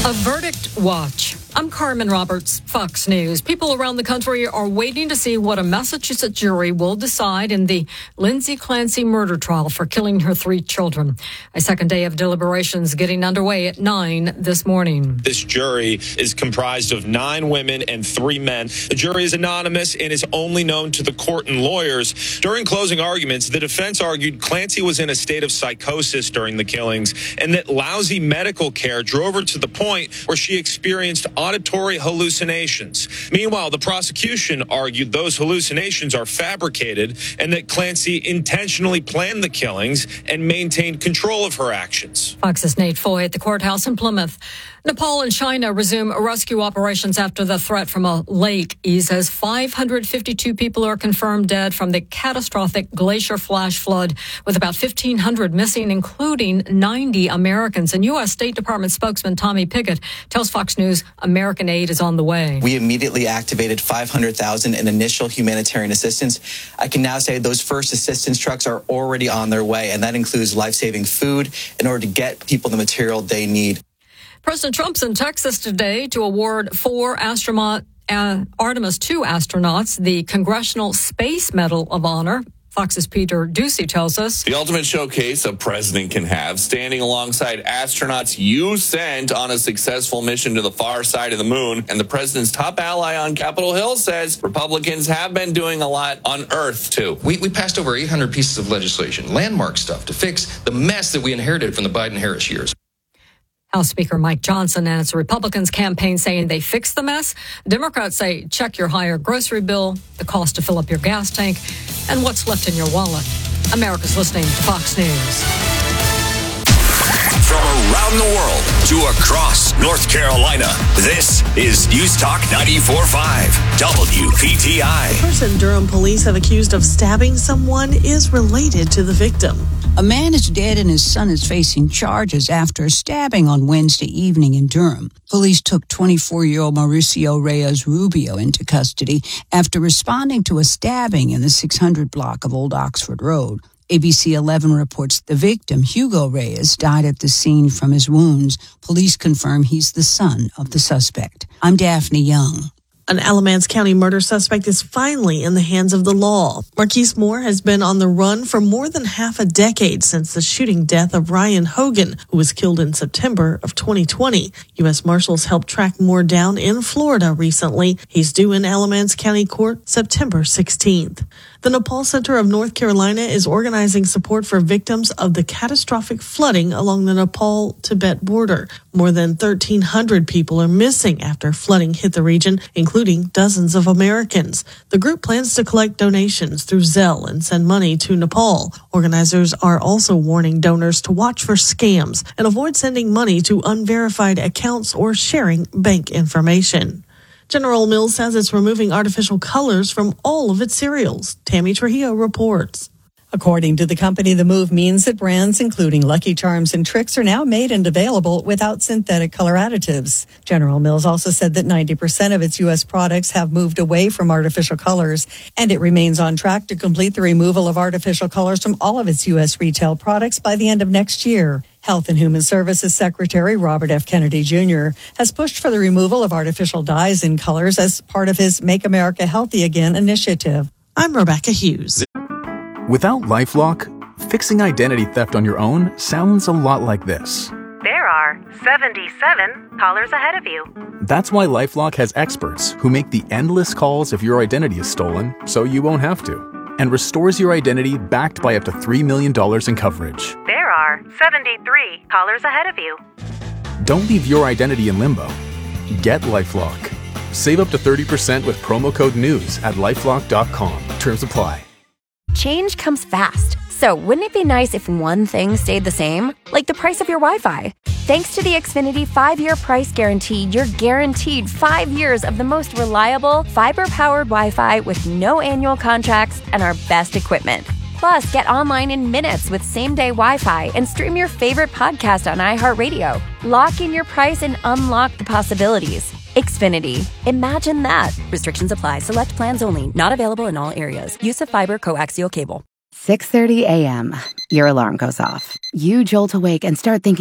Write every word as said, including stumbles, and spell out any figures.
A verdict watch. I'm Carmen Roberts, Fox News. People around the country are waiting to see what a Massachusetts jury will decide in the Lindsay Clancy murder trial for killing her three children. A second day of deliberations getting underway at nine this morning. This jury is comprised of nine women and three men. The jury is anonymous and is only known to the court and lawyers. During closing arguments, the defense argued Clancy was in a state of psychosis during the killings and that lousy medical care drove her to the point where she experienced auditory hallucinations. Meanwhile, the prosecution argued those hallucinations are fabricated and that Clancy intentionally planned the killings and maintained control of her actions. Fox's Nate Foy at the courthouse in Plymouth. Nepal and China resume rescue operations after the threat from a lake eases. five hundred fifty-two people are confirmed dead from the catastrophic glacier flash flood, with about fifteen hundred missing, including ninety Americans. And U S State Department spokesman Tommy Pickett tells Fox News American aid is on the way. We immediately activated five hundred thousand dollars in initial humanitarian assistance. I can now say those first assistance trucks are already on their way, and that includes life-saving food in order to get people the material they need. President Trump's in Texas today to award four astronaut uh, Artemis two astronauts the Congressional Space Medal of Honor. Fox's Peter Ducey tells us. The ultimate showcase a president can have, standing alongside astronauts you sent on a successful mission to the far side of the moon. And the president's top ally on Capitol Hill says Republicans have been doing a lot on Earth, too. We, we passed over eight hundred pieces of legislation, landmark stuff, to fix the mess that we inherited from the Biden-Harris years. House Speaker Mike Johnson and its Republicans campaign saying they fixed the mess. Democrats say check your higher grocery bill, the cost to fill up your gas tank, and what's left in your wallet. America's listening to Fox News. From around the world to across North Carolina, this is News Talk ninety-four point five W P T I. The person Durham police have accused of stabbing someone is related to the victim. A man is dead and his son is facing charges after a stabbing on Wednesday evening in Durham. Police took twenty-four-year-old Mauricio Reyes Rubio into custody after responding to a stabbing in the six hundred block of Old Oxford Road. A B C eleven reports the victim, Hugo Reyes, died at the scene from his wounds. Police confirm he's the son of the suspect. I'm Daphne Young. An Alamance County murder suspect is finally in the hands of the law. Marquise Moore has been on the run for more than half a decade since the shooting death of Ryan Hogan, who was killed in September of twenty twenty. U S Marshals helped track Moore down in Florida recently. He's due in Alamance County Court September sixteenth. The Nepal Center of North Carolina is organizing support for victims of the catastrophic flooding along the Nepal-Tibet border. More than thirteen hundred people are missing after flooding hit the region, including dozens of Americans. The group plans to collect donations through Zelle and send money to Nepal. Organizers are also warning donors to watch for scams and avoid sending money to unverified accounts or sharing bank information. General Mills says it's removing artificial colors from all of its cereals. Tammy Trujillo reports. According to the company, the move means that brands including Lucky Charms and Trix are now made and available without synthetic color additives. General Mills also said that ninety percent of its U S products have moved away from artificial colors, and it remains on track to complete the removal of artificial colors from all of its U S retail products by the end of next year. Health and Human Services Secretary Robert F. Kennedy Junior has pushed for the removal of artificial dyes and colors as part of his Make America Healthy Again initiative. I'm Rebecca Hughes. Without LifeLock, fixing identity theft on your own sounds a lot like this. There are seventy-seven callers ahead of you. That's why LifeLock has experts who make the endless calls if your identity is stolen, so you won't have to, and restores your identity backed by up to three million dollars in coverage. There are seventy-three callers ahead of you. Don't leave your identity in limbo. Get LifeLock. Save up to thirty percent with promo code NEWS at lifelock dot com. Terms apply. Change comes fast. So wouldn't it be nice if one thing stayed the same? Like the price of your Wi-Fi. Thanks to the Xfinity five-year price guarantee, you're guaranteed five years of the most reliable, fiber-powered Wi-Fi with no annual contracts and our best equipment. Plus, get online in minutes with same-day Wi-Fi and stream your favorite podcast on iHeartRadio. Lock in your price and unlock the possibilities. Xfinity. Imagine that. Restrictions apply. Select plans only. Not available in all areas. Use of fiber coaxial cable. six thirty a.m. Your alarm goes off. You jolt awake and start thinking